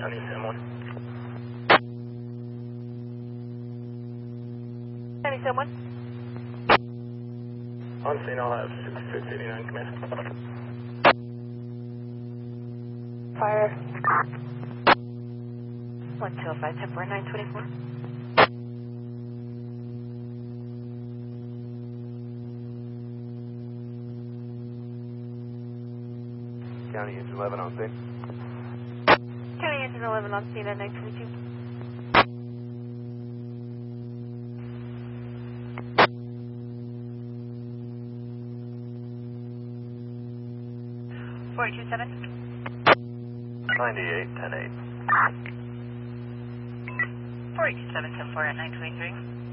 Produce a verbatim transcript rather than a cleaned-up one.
County Sam one. County Sam one. On scene, I'll have sixty-six eighty-nine command. Fire. one two oh five, ten four, nine twenty-four. County Engine eleven on scene. County Engine eleven on scene at nine twenty-two. four two seven. ninety-eight, ten eight. four two seven, ten four at nine twenty-three.